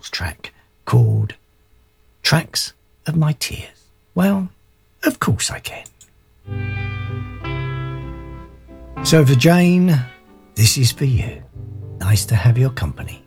Beatles track called Tracks of My Tears? Well, of course I can. So for Jane, this is for you. Nice to have your company.